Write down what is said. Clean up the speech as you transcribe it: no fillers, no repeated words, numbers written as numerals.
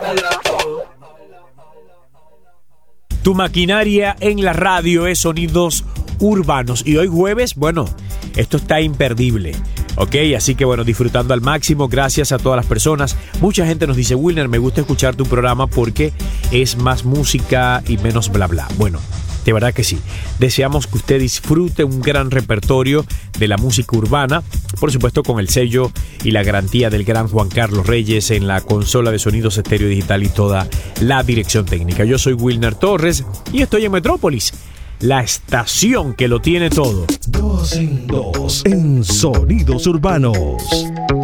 Tu maquinaria en la radio es Sonidos Urbanos. Y hoy jueves, bueno, esto está imperdible. Ok, así que bueno, disfrutando al máximo. Gracias a todas las personas. Mucha gente nos dice: Wilner, me gusta escuchar tu programa porque es más música y menos bla bla. Bueno, de verdad que sí. Deseamos que usted disfrute un gran repertorio de la música urbana, por supuesto con el sello y la garantía del gran Juan Carlos Reyes en la consola de sonidos estéreo digital y toda la dirección técnica. Yo soy Wilner Torres y estoy en Metrópolis, la estación que lo tiene todo. 2 en 2 en Sonidos Urbanos.